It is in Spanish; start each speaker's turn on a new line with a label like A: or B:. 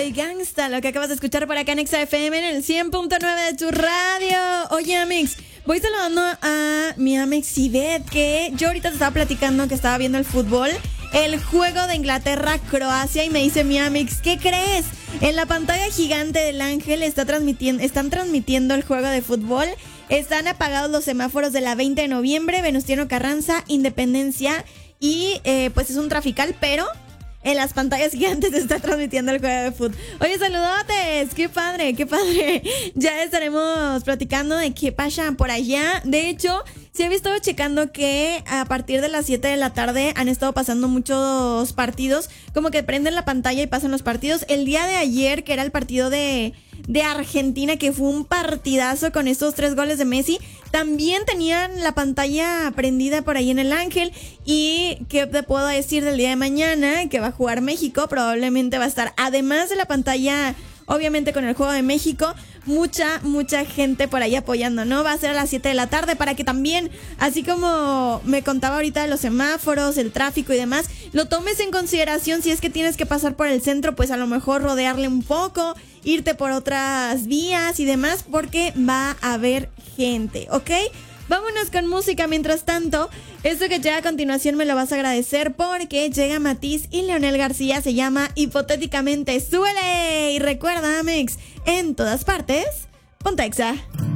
A: Gangsta, lo que acabas de escuchar por acá en Exa FM en el 100.9 de tu radio. Oye, Amix, voy saludando a mi Amix Ivette, que yo ahorita te estaba platicando que estaba viendo el fútbol, el juego de Inglaterra-Croacia, y me dice mi Amix, ¿qué crees? En la pantalla gigante del Ángel están transmitiendo el juego de fútbol. Están apagados los semáforos de la 20 de noviembre, Venustiano Carranza, Independencia, y pues es un trafical, pero en las pantallas gigantes se está transmitiendo el juego de fútbol. Oye, saludotes, qué padre, qué padre. Ya estaremos platicando de qué pasa por allá. De hecho, sí había estado checando que a partir de las 7 de la tarde han estado pasando muchos partidos, como que prenden la pantalla y pasan los partidos. El día de ayer, que era el partido de Argentina, que fue un partidazo con estos 3 goles de Messi, también tenían la pantalla prendida por ahí en el Ángel. Y qué te puedo decir del día de mañana, que va a jugar México, probablemente va a estar, además de la pantalla, obviamente con el juego de México, mucha gente por ahí apoyando, ¿no? Va a ser a las 7 de la tarde para que también, así como me contaba ahorita de los semáforos, el tráfico y demás, lo tomes en consideración. Si es que tienes que pasar por el centro, pues a lo mejor rodearle un poco, irte por otras vías y demás, porque va a haber gente, ¿ok? Vámonos con música mientras tanto. Esto que llega a continuación me lo vas a agradecer, porque llega Matiz y Leonel García, se llama Hipotéticamente. ¡Súbele! Y recuerda, Amex, en todas partes, ponte Exa.